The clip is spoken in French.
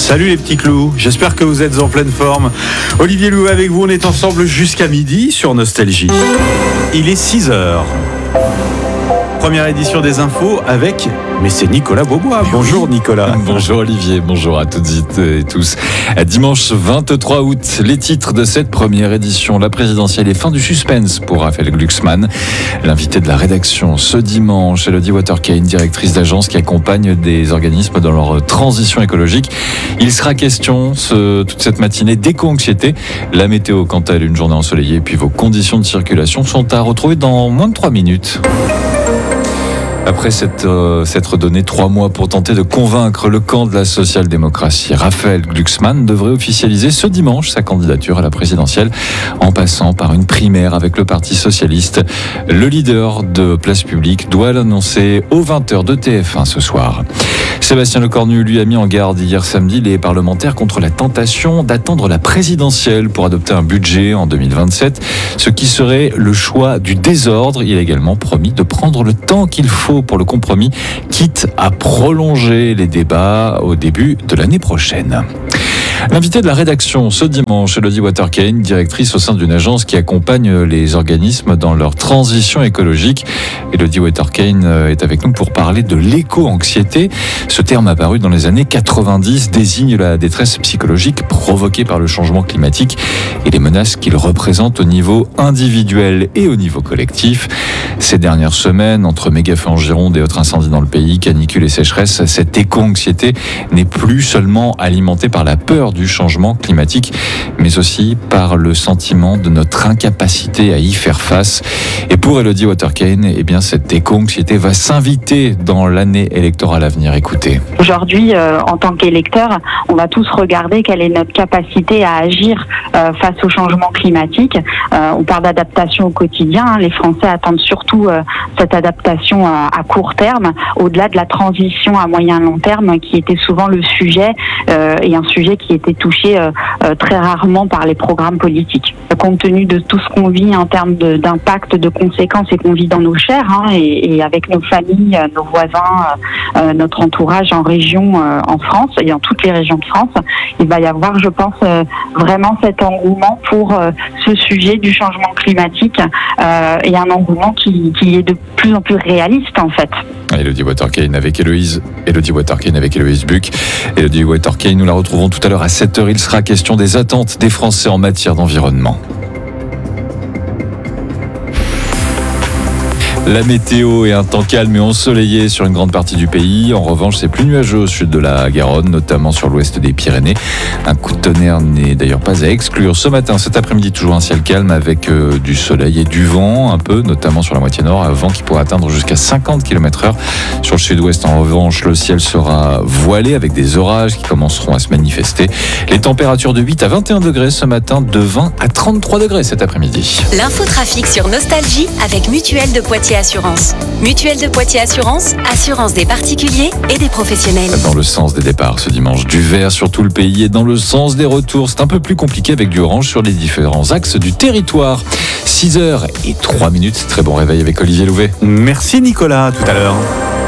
Salut les petits clous, j'espère que vous êtes en pleine forme. Olivier Louvet avec vous, on est ensemble jusqu'à midi sur Nostalgie. Il est 6h. Première édition des infos avec... Mais c'est Nicolas Beaubois. Bonjour Nicolas. Bonjour Olivier, bonjour à toutes et tous. Dimanche 23 août, les titres de cette première édition. La présidentielle et fin du suspense pour Raphaël Glucksmann. L'invité de la rédaction ce dimanche, Elodie Waterkane, directrice d'agence qui accompagne des organismes dans leur transition écologique. Il sera question toute cette matinée d'éco-anxiété. La météo, quant à elle, une journée ensoleillée, et puis vos conditions de circulation sont à retrouver dans moins de 3 minutes. Après s'être donné 3 mois pour tenter de convaincre le camp de la social-démocratie, Raphaël Glucksmann devrait officialiser ce dimanche sa candidature à la présidentielle en passant par une primaire avec le Parti socialiste. Le leader de Place Publique doit l'annoncer aux 20h de TF1 ce soir. Sébastien Lecornu lui a mis en garde hier samedi les parlementaires contre la tentation d'attendre la présidentielle pour adopter un budget en 2027, ce qui serait le choix du désordre. Il a également promis de prendre le temps qu'il faut pour le compromis, quitte à prolonger les débats au début de l'année prochaine. L'invité de la rédaction ce dimanche, Elodie Waterkane, directrice au sein d'une agence qui accompagne les organismes dans leur transition écologique. Elodie Waterkane est avec nous pour parler de l'éco-anxiété. Ce terme apparu dans les années 90 désigne la détresse psychologique provoquée par le changement climatique et les menaces qu'il représente au niveau individuel et au niveau collectif. Ces dernières semaines, entre méga-feux en Gironde et autres incendies dans le pays, canicules et sécheresse, cette éco-anxiété n'est plus seulement alimentée par la peur du changement climatique, mais aussi par le sentiment de notre incapacité à y faire face. Et pour Elodie Waterkane, eh bien, cette éco-anxiété va s'inviter dans l'année électorale à venir. Écoutez. Aujourd'hui, en tant qu'électeurs, on va tous regarder quelle est notre capacité à agir face au changement climatique. On parle d'adaptation au quotidien. Les Français attendent surtout cette adaptation à court terme, au-delà de la transition à moyen long terme, qui était souvent le sujet, et un sujet qui était touché très rarement par les programmes politiques. Compte tenu de tout ce qu'on vit en termes d'impact, de conséquences et qu'on vit dans nos chairs, et avec nos familles, nos voisins, notre entourage en région, en France et dans toutes les régions de France, il va y avoir, je pense, vraiment cet engouement pour ce sujet du changement climatique, et un engouement qui est de plus en plus réaliste en fait. Elodie Waterkane avec Héloïse Buck. Elodie Waterkane, nous la retrouvons tout à l'heure à 7h. Il sera question des attentes des Français en matière d'environnement. La météo est un temps calme et ensoleillé sur une grande partie du pays. En revanche, c'est plus nuageux au sud de la Garonne, notamment sur l'ouest des Pyrénées. Un coup de tonnerre n'est d'ailleurs pas à exclure. Ce matin, cet après-midi, toujours un ciel calme avec du soleil et du vent, un peu, notamment sur la moitié nord. Un vent qui pourrait atteindre jusqu'à 50 km/h. Sur le sud-ouest, en revanche, le ciel sera voilé avec des orages qui commenceront à se manifester. Les températures de 8 à 21 degrés ce matin, de 20 à 33 degrés cet après-midi. L'infotrafic sur Nostalgie avec Mutuelle de Poitiers Assurance. Mutuelle de Poitiers Assurance, assurance des particuliers et des professionnels. Dans le sens des départs ce dimanche, du vert sur tout le pays, et dans le sens des retours, c'est un peu plus compliqué avec du orange sur les différents axes du territoire. 6h03, très bon réveil avec Olivier Louvet. Merci Nicolas, à tout à l'heure.